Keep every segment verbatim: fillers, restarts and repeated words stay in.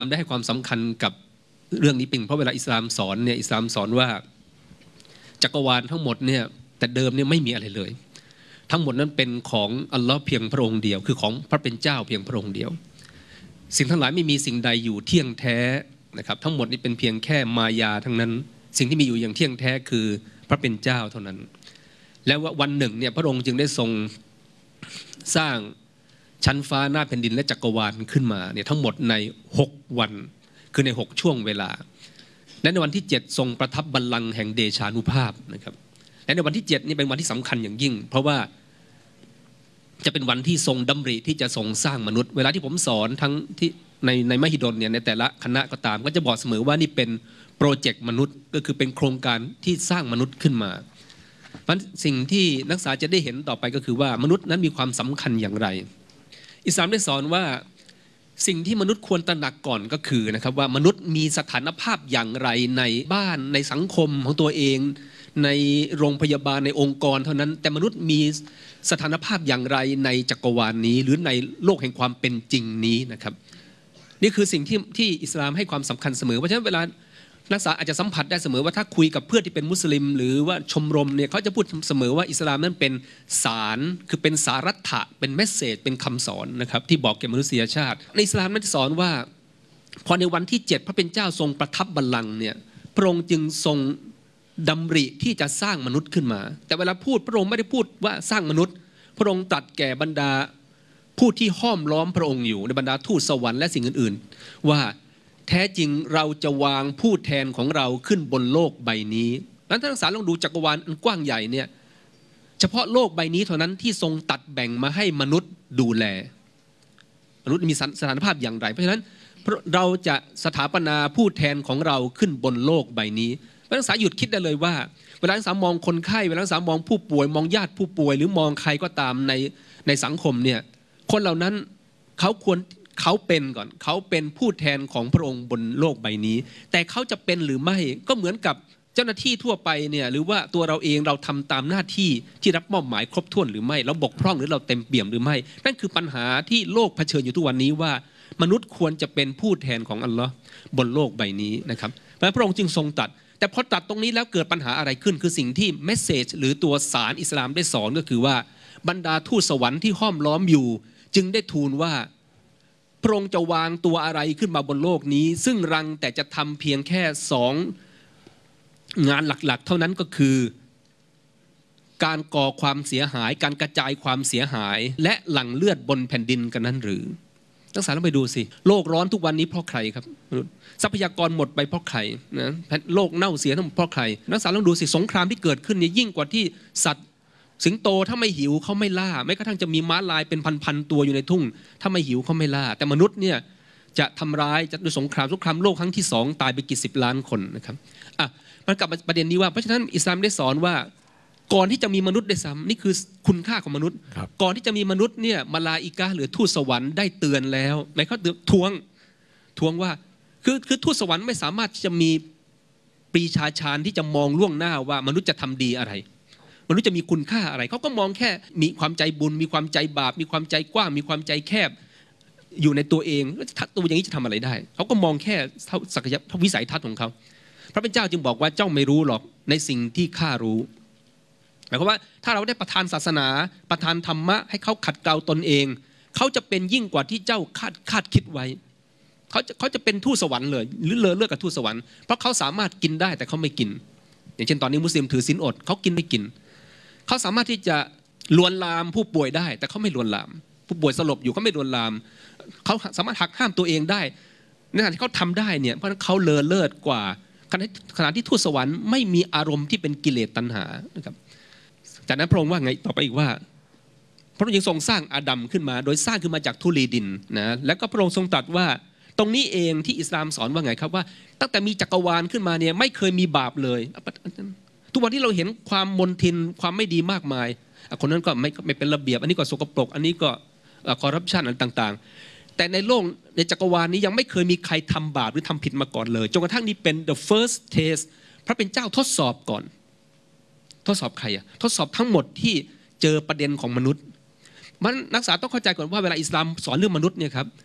ได้ให้ความสำคัญกับเรื่องนี้เป็นเพราะเวลาอิสลามสอนเนี่ยอิสลามสอนว่าจักรวาลทั้งหมดเนี่ยแต่เดิมเนี่ยไม่มีอะไรเลยทั้งหมดนั้นเป็นของอัลลอฮ์เพียงพระองค์เดียวคือของพระเป็นเจ้าเพียงพระองค์เดียวสิ่งทั้งหลายไม่มีสิ่งใดอยู่เที่ยงแท้นะครับทั้งหมดนี้เป็นเพียงแค่มายาทั้งนั้นสิ่งที่มีอยู่อย่างเที่ยงแท้คือพระเป็นเจ้าเท่านั้นแล้ววันหนึ่งเนี่ยพระองค์จึงได้ทรงสร้างชั้นฟ้าหน้าแผ่นดินและจักรวาลขึ้นมาเนี่ยทั้งหมดในหกวันคือในหกช่วงเวลาและในวันที่เจ็ดทรงประทับบัลลังก์แห่งเดชานุภาพนะครับและในวันที่เจ็ดนี่เป็นวันที่สำคัญอย่างยิ่งเพราะว่าจะเป็นวันที่ทรงดำริที่จะทรงสร้างมนุษย์เวลาที่ผมสอนทั้งที่ในในมหิดลเนี่ยในแต่ละคณะก็ตามก็จะบอกเสมอว่านี่เป็นโปรเจกต์มนุษย์ก็คือเป็นโครงการที่สร้างมนุษย์ขึ้นมาเพราะสิ่งที่นักศึกษาจะได้เห็นต่อไปก็คือว่ามนุษย์นั้นมีความสำคัญอย่างไรอิสลามได้สอนว่าสิ่งที่มนุษย์ควรตระหนักก่อนก็คือนะครับว่ามนุษย์มีสถานภาพอย่างไรในบ้านในสังคมของตัวเองในโรงพยาบาลในองค์กรเท่านั้นแต่มนุษย์มีสถานภาพอย่างไรในจักรวาลนี้หรือในโลกแห่งความเป็นจริงนี้นะครับนี่คือสิ่งที่ที่อิสลามให้ความสำคัญเสมอเพราะฉะนั้นเวลานักศึกษาอาจจะสัมผัสได้เสมอว่าถ้าคุยกับเพื่อนที่เป็นมุสลิมหรือว่าชมรมเนี่ยเขาจะพูดเสมอว่าอิสลามนั้นเป็นสารคือเป็นสารัตถะเป็นเมสเสจเป็นคำสอนนะครับที่บอกแก่มนุษยชาติในอิสลามนั้นสอนว่าพอในวันที่เจ็ดพระเป็นเจ้าทรงประทับบัลลังก์เนี่ยพระองค์จึงทรงดำริที่จะสร้างมนุษย์ขึ้นมาแต่เวลาพูดพระองค์ไม่ได้พูดว่าสร้างมนุษย์พระองค์ตรัสแก่บรรดาผู้ที่ห้อมล้อมพระองค์อยู่ในบรรดาทูตสวรรค์และสิ่งอื่นๆว่าแท้จริงเราจะวางผู้แทนของเราขึ้นบนโลกใบนี้นั้นท่านนักศึกษาลองดูจักรวาลอันกว้างใหญ่เนี่ยเฉพาะโลกใบนี้เท่านั้นที่ทรงตัดแบ่งมาให้มนุษย์ดูแลมนุษย์มีสถานภาพอย่างไรเพราะฉะนั้นเราจะสถาปนาผู้แทนของเราขึ้นบนโลกใบนี้นักศึกษาหยุดคิดได้เลยว่าเวลานักศึกษามองคนไข้เวลานักศึกษามองผู้ป่วยมองญาติผู้ป่วยหรือมองใครก็ตามในในสังคมเนี่ยคนเหล่านั้นเขาควรเขาเป็นก่อนเขาเป็นผู้แทนของพระองค์บนโลกใบนี้แต่เขาจะเป็นหรือไม่ก็เหมือนกับเจ้าหน้าที่ทั่วไปเนี่ยหรือว่าตัวเราเองเราทำตามหน้าที่ที่รับมอบหมายครบถ้วนหรือไม่เราบกพร่องหรือเราเต็มเปี่ยมหรือไม่นั่นคือปัญหาที่โลกเผชิญอยู่ทุกวันนี้ว่ามนุษย์ควรจะเป็นผู้แทนของอัลลอฮ์บนโลกใบนี้นะครับเพราะพระองค์จึงทรงตรัสแต่พอตัดตรงนี้แล้วเกิดปัญหาอะไรขึ้นคือสิ่งที่เมสเซจหรือตัวสารอิสลามได้สอนก็คือว่าบรรดาทูตสวรรค์ที่ห้อมล้อมอยู่จึงได้ทูลว่าพระองค์จะวางตัวอะไรขึ้นมาบนโลกนี้ซึ่งรังแต่จะทำเพียงแค่สองงานหลักๆเท่านั้นก็คือการก่อความเสียหายการกระจายความเสียหายและหลั่งเลือดบนแผ่นดินกันนั้นหรือนักศึกษาลองไปดูสิโลกร้อนทุกวันนี้เพราะใครครับทรัพยากรหมดไปเพราะใครนะโลกเน่าเสียทั้งหมดเพราะใครนักศึกษาลองดูสิสงครามที่เกิดขึ้นเนี่ยยิ่งกว่าที่สัตว์สิงโตถ้าไม่หิวเขาไม่ล่าแม้กระทั่งจะมีม้าลายเป็นพันๆตัวอยู่ในทุ่งถ้าไม่หิวเขาไม่ล่าแต่มนุษย์เนี่ยจะทำร้ายจะด้วยสงครามสงครามโลกครั้งที่สองตายไปกี่สิบล้านคนนะครับอ่ะมันกลับมาประเด็นนี้ว่าเพราะฉะนั้นอิสลามได้สอนว่าก่อนที่จะมีมนุษย์ได้ซ้ำนี่คือคุณค่าของมนุษย์ก่อนที่จะมีมนุษย์เนี่ยมาลาอิกะห์หรือทูตสวรรค์ได้เตือนแล้วในเขาทวงทวงว่าคือคือทูตสวรรค์ไม่สามารถจะมีปรีชาญาณที่จะมองล่วงหน้าว่ามนุษย์จะทำดีอะไรมนุษย์จะมีคุณค่าอะไรเขาก็มองแค่มีความใจบุญมีความใจบาปมีความใจกว้างมีความใจแคบอยู่ในตัวเองตัวอย่างนี้จะทำอะไรได้เขาก็มองแค่เท่าศักยภาพวิสัยทัศน์ของเขาพระเป็นเจ้าจึงบอกว่าเจ้าไม่รู้หรอกในสิ่งที่ข้ารู้หมายความว่าถ้าเราได้ประทานศาสนาประทานธรรมะให้เขาขัดเกลาตนเองเขาจะเป็นยิ่งกว่าที่เจ้าคาดคาดคิดไว้เขาจะเขาจะเป็นทูตสวรรค์เลยหรือเลอเลิกกับทูตสวรรค์เพราะเขาสามารถกินได้แต่เขาไม่กินอย่างเช่นตอนนี้มุสลิมถือศีลอดเขากินไม่กินเขาสามารถที่จะลวนลามผู้ป่วยได้แต่เขาไม่ลวนลามผู้ป่วยสลบอยู่เขาไม่ลวนลามเขาสามารถหักห้ามตัวเองได้ในขณะที่เขาทำได้เนี่ยเพราะเขาเลอเลิศกว่าขณะที่ทูตสวรรค์ไม่มีอารมณ์ที่เป็นกิเลสตัณหานะครับจากนั้นพระองค์ว่าไงต่อไปอีกว่าพระองค์ยังทรงสร้างอาดัมขึ้นมาโดยสร้างขึ้นมาจากธุลีดินนะแล้วก็พระองค์ทรงตรัสว่าตรงนี้เองที่อิสลามสอนว่าไงครับว่าตั้งแต่มีจักรวาลขึ้นมาเนี่ยไม่เคยมีบาปเลยทุกวันที่เราเห็นความมนทินความไม่ดีมากมายคนนั้นก็ไม่ไม่เป็นระเบียบอันนี้ก็สกปรกอันนี้ก็คอร์รัปชันอะไรต่างๆแต่ในโลกในจักรวาลนี้ยังไม่เคยมีใครทำบาปหรือทำผิดมาก่อนเลยจนกระทั่งนี้เป็น the first test พระเป็นเจ้าทดสอบก่อนทดสอบใครอะทดสอบทั้งหมดที่เจอประเด็นของมนุษย์มันนักศึกษาต้องเข้าใจก่อนว่าเวลาอิสลามสอนเรื่องมนุษย์เนี่ยครับ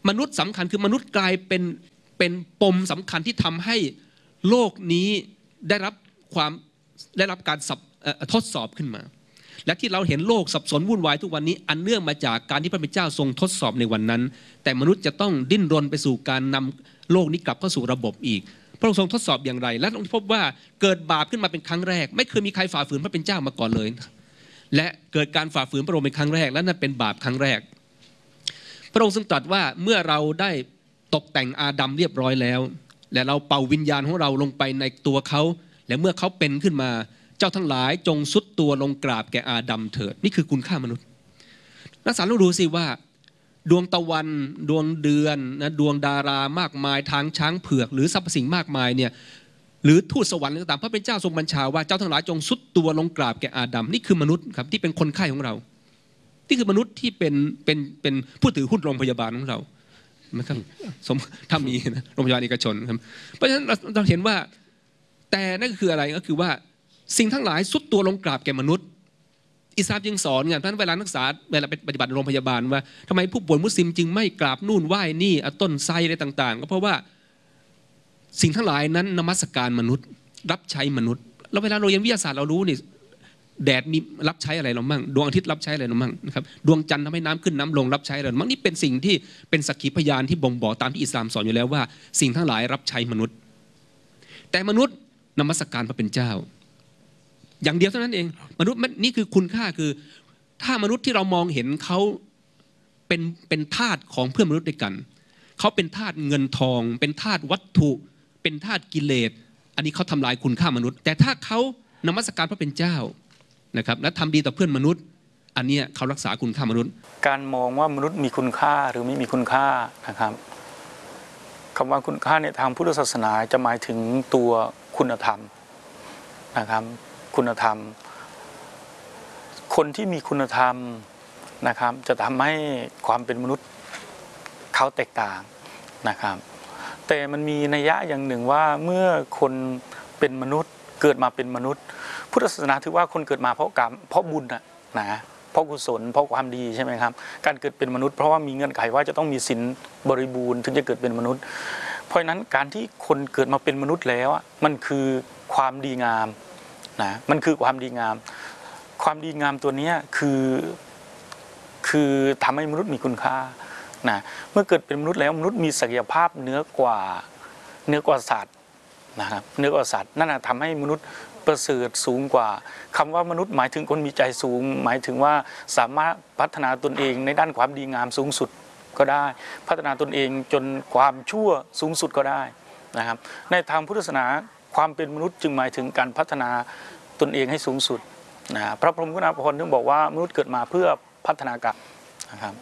มนุษย์สำคัญคือมนุษย์กลายเป็นเป็นปมสำคัญที่ทำให้โลกนี้ได้รับความได้รับการทดสอบขึ้นมาและที่เราเห็นโลกสับสนวุ่นวายทุกวันนี้อันเนื่องมาจากการที่พระเป็นเจ้าทรงทดสอบในวันนั้นแต่มนุษย์จะต้องดิ้นรนไปสู่การนำโลกนี้กลับเข้าสู่ระบบอีกพระองค์ทรงทดสอบอย่างไรและต้องพบว่าเกิดบาปขึ้นมาเป็นครั้งแรกไม่เคยมีใครฝ่าฝืนพระเป็นเจ้ามาก่อนเลยและเกิดการฝ่าฝืนพระองค์เป็นครั้งแรกและนั่นเป็นบาปครั้งแรกพระองค์ทรงตรัสว่าเมื่อเราได้ตกแต่งอาดัมเรียบร้อยแล้วและเราเป่าวิญญาณของเราลงไปในตัวเขาและเมื่อเขาเป็นขึ้นมาเจ้าทั้งหลายจงซุดตัวลงกราบแก่อาดัมเถิดนี่คือคุณค่ามนุษย์นักศึกษาเราดูสิว่าดวงตะวันดวงเดือนนะดวงดารามากมายทางช้างเผือกหรือสรรพสิ่งมากมายเนี่ยหรือทูตสวรรค์ต่างๆพระเป็นเจ้าทรงบัญชาว่าเจ้าทั้งหลายจงซุดตัวลงกราบแก่อาดัมนี่คือมนุษย์ครับที่เป็นคนไข้ของเรานี่คือมนุษย์ที่เป็นเป็นเป็นผู้ถือหุ้นโรงพยาบาลของเรานะครับสมถ้ามีนะโรงพยาบาลเอกชนครับเพราะฉะนั้นเราเห็นว่าแต่นั่นก็คืออะไรก็คือว่าสิ่งทั้งหลายซุดตัวลงกราบแก่มนุษย์อิสลามจึงสอนไงท่านเวลานักศึกษาเวลาไปปฏิบัติโรงพยาบาลว่าทำไมผู้ป่วยมุสลิมจึงไม่กราบนู่นไหว้นี่ต้นไทรอะไรต่างๆก็เพราะว่าสิ่งทั้งหลายนั้นนมัสการมนุษย์รับใช้มนุษย์แล้วเวลาเราเรียนวิทยาศาสตร์เรารู้นี่แดดมีรับใช้อะไรเรามั่งดวงอาทิตย์รับใช้อะไรเรามั่งนะครับดวงจันทร์ทำให้น้ำขึ้นน้ำลงรับใช้อะไรมั่งนี่เป็นสิ่งที่เป็นสักขีพยานที่บ่งบอกตามที่อิสลามสอนอยู่แล้วว่าสิ่งทั้งหลายรับใช้มนุษย์แต่มนุษย์นมัสการพระเป็นเจ้าอย่างเดียวเท่านั้นเองมนุษย์นี่คือคุณค่าคือถ้ามนุษย์ที่เรามองเห็นเขาเป็นเป็นทาสของเพื่อนมนุษย์ด้วยกันเขาเป็นทาสเงินทองเป็นทาสวัตถุเป็นทาสกิเลสอันนี้เขาทำลายคุณค่ามนุษย์แต่ถ้าเขานมัสการพระเป็นเจ้านะครับและทำดีต่อเพื่อนมนุษย์อันนี้เขารักษาคุณค่ามนุษย์การมองว่ามนุษย์มีคุณค่าหรือไม่มีคุณค่านะครับคำว่าคุณค่าในทางพุทธศาสนาจะหมายถึงตัวคุณธรรมนะครับคุณธรรมคนที่มีคุณธรรมนะครับจะทำให้ความเป็นมนุษย์เขาแตกต่างนะครับแต่มันมีนัยยะอย่างหนึ่งว่าเมื่อคนเป็นมนุษย์เกิดมาเป็นมนุษย์พุทธศาสนาถือว่าคนเกิดมาเพราะกรรมเพราะบุญนะนะเพราะกุศลเพราะความดีใช่ไหมครับการเกิดเป็นมนุษย์เพราะว่ามีเงื่อนไขว่าจะต้องมีศีลบริบูรณ์ถึงจะเกิดเป็นมนุษย์เพราะฉะนั้นการที่คนเกิดมาเป็นมนุษย์แล้วมันคือความดีงามนะมันคือความดีงามความดีงามตัวนี้คือคือทำให้มนุษย์มีคุณค่านะเมื่อเกิดเป็นมนุษย์แล้วมนุษย์มีศักยภาพเหนือกว่าเหนือกว่าสัตว์นะครับเหนือกว่าสัตว์นั่นนะทำให้มนุษย์ประเสริฐสูงกว่าคำว่ามนุษย์หมายถึงคนมีใจสูงหมายถึงว่าสามารถพัฒนาตนเองในด้านความดีงามสูงสุดก็ได้พัฒนาตนเองจนความชั่วสูงสุดก็ได้นะครับในทางพุทธศาสนาความเป็นมนุษย์จึงหมายถึงการพัฒนาตนเองให้สูงสุดนะพระพรหมกุณาภรณ์ถึงบอกว่ามนุษย์เกิดมาเพื่อพัฒนาการนะครับ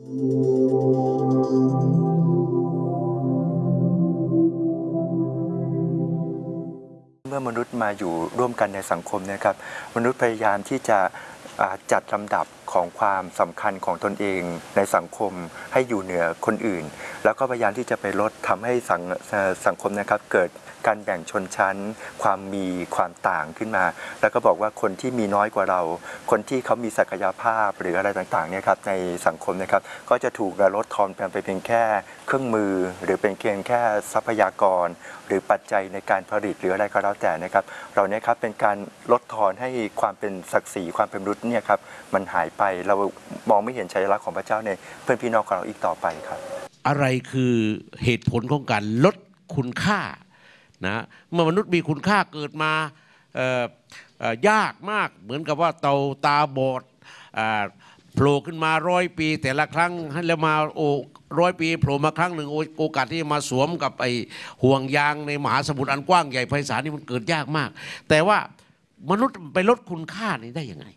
เมื่อมนุษย์มาอยู่ร่วมกันในสังคมนะครับมนุษย์พยายามที่จะจัดลำดับของความสำคัญของตนเองในสังคมให้อยู่เหนือคนอื่นแล้วก็พยายามที่จะไปลดทำให้สังสังคมนะครับเกิดการแบ่งชนชั้นความมีความต่างขึ้นมาแล้วก็บอกว่าคนที่มีน้อยกว่าเราคนที่เขามีศักยภาพหรืออะไรต่างๆเนี่ยครับในสังคมนะครับก็จะถูกลดทอนไปเป็นแค่เครื่องมือหรือเป็นเพียงแค่ทรัพยากรหรือปัจจัยในการผลิตหรืออะไรก็แล้วแต่นะครับเราเนี่ยครับเป็นการลดทอนให้ความเป็นศักดิ์ศรีความเป็นมนุษย์เนี่ยครับมันหายไปเรามองไม่เห็นชัยลักษณ์ของพระเจ้าในเพื่อนพี่น้องของเราอีกต่อไปครับอะไรคือเหตุผลของการลดคุณค่านะเมื่อมนุษย์มีคุณค่าเกิดมาเอ่อเอ่อยากมากเหมือนกับว่าเต่าตาบอดโผล่ขึ้นมาร้อยปีแต่ละครั้งแล้วมาโอร้อยปีโผล่มาครั้งหนึ่งโอกาสที่จะมาสวมกับไอ้ห่วงยางในมหาสมุทรอันกว้างใหญ่ไพศาลนี่มันเกิดยากมากแต่ว่ามนุษย์ไปลดคุณค่านี้ได้ยังไง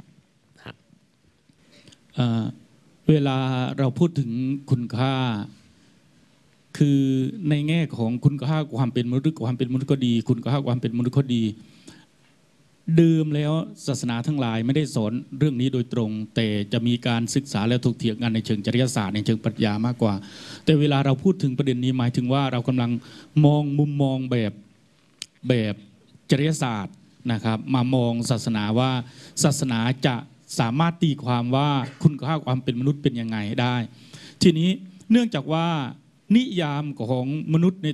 เวลาเราพูดถึงคุณค่าคือในแง่ของคุณค่าความเป็นมนุษย์ความเป็นมนุษย์ก็ดีคุณค่าความเป็นมนุษย์ก็ดีเดิมแล้วศาสนาทั้งหลายไม่ได้สอนเรื่องนี้โดยตรงแต่จะมีการศึกษาและถกเถียงกันในเชิงจริยศาสตร์ในเชิงปรัชญามากกว่าแต่เวลาเราพูดถึงประเด็นนี้หมายถึงว่าเรากำลังมองมุมมองแบบแบบจริยศาสตร์นะครับมามองศาสนาว่าศาสนาจะสามารถตีความว่าคุณค่าความเป็นมนุษย์เป็นยังไงได้ทีนี้เนื่องจากว่านิยามของมนุษย์ใน